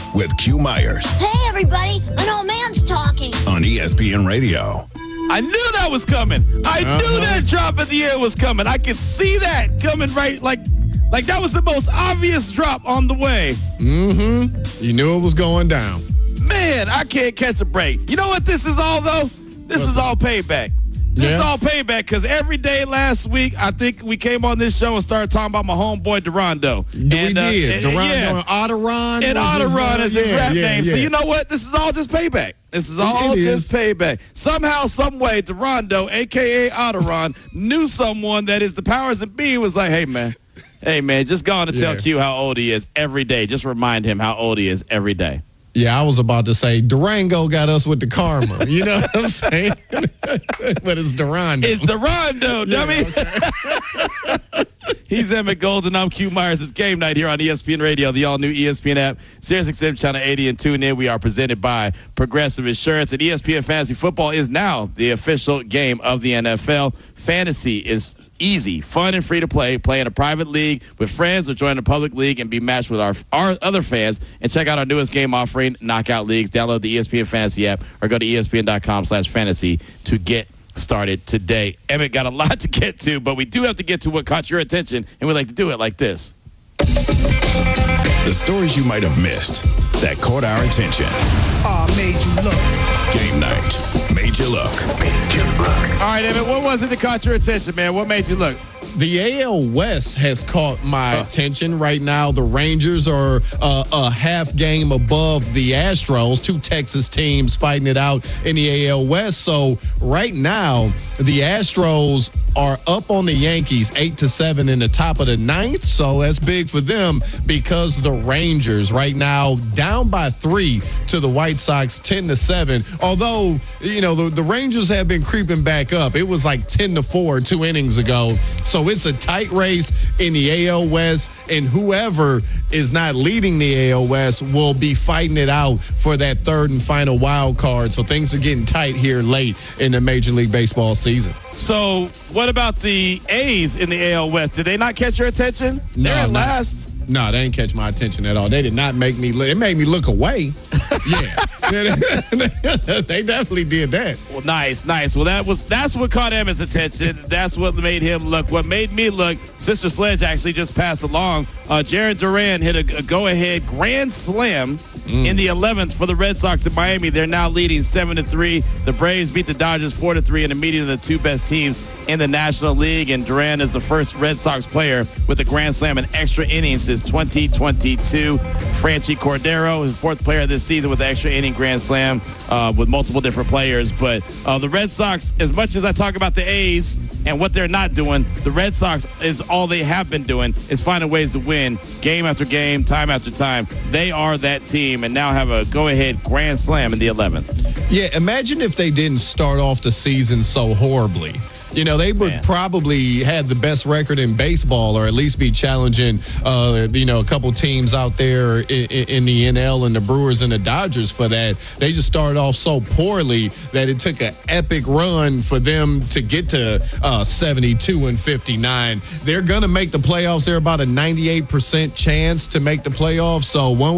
with Q Myers. Hey, everybody. An old man's talking. On ESPN Radio. I knew that was coming. I knew that drop at the end was coming. I could see that coming right like that was the most obvious drop on the way. Mm-hmm. You knew it was going down. Man, I can't catch a break. You know what this is all, though? This is all payback. This is all payback because every day last week, I think we came on this show and started talking about my homeboy, Durando. We did. Durando and Otteron. And Otteron is his rap name. Yeah. So you know what? This is all just payback. This is all just payback. Somehow, some way, Durando, a.k.a. Otteron, knew someone that is the powers that be was like, hey, man, just go on and tell Q how old he is every day. Just remind him how old he is every day. Yeah, I was about to say Durango got us with the karma. You know what I'm saying? But it's Durando. It's Durando, dummy. Okay. He's Emmett Golden. I'm Q Myers. It's game night here on ESPN Radio, the all-new ESPN app, SiriusXM Channel 80, and tune in. We are presented by Progressive Insurance. And ESPN Fantasy Football is now the official game of the NFL. Fantasy is easy, fun, and free to play. Play in a private league with friends or join a public league and be matched with our other fans. And check out our newest game offering, Knockout Leagues. Download the ESPN Fantasy app or go to ESPN.com/fantasy to get started today. Emmett got a lot to get to, but we do have to get to what caught your attention, and we like to do it like this. The stories you might have missed that caught our attention. Made you look. Game night. Made you look. All right, Emmett, what was it that caught your attention, man? What made you look? The AL West has caught my attention right now. The Rangers are a half game above the Astros, two Texas teams fighting it out in the AL West. So right now, the Astros are up on the Yankees 8-7 in the top of the ninth. So that's big for them because the Rangers right now down by 3 to the White Sox 10-7. Although, you know, the Rangers have been creeping back up. It was like 10-4 2 innings ago. So it's a tight race in the AL West, and whoever is not leading the AL West will be fighting it out for that third and final wild card. So things are getting tight here late in the Major League Baseball season. So what about the A's in the AL West? Did they not catch your attention? They're at last. No, they didn't catch my attention at all. They did not make me look. It made me look away. Yeah. They definitely did that. Well, nice. Well, that's what caught Emmett's attention. That's what made him look. What made me look, Sister Sledge actually just passed along. Jarren Duran hit a go-ahead grand slam in the 11th for the Red Sox in Miami. They're now leading 7-3. The Braves beat the Dodgers 4-3 in a meeting of the two best teams in the National League. And Duran is the first Red Sox player with a grand slam in extra innings since 2022. Franchi Cordero is the fourth player this season with the extra inning grand slam with multiple different players. But the Red Sox, as much as I talk about the A's and what they're not doing, the Red Sox is all they have been doing is finding ways to win game after game, time after time. They are that team and now have a go-ahead grand slam in the 11th. Yeah, imagine if they didn't start off the season so horribly. You know, they would probably had the best record in baseball, or at least be challenging, a couple teams out there in the NL and the Brewers and the Dodgers for that. They just started off so poorly that it took an epic run for them to get to 72-59. They're going to make the playoffs. They're about a 98% chance to make the playoffs. So one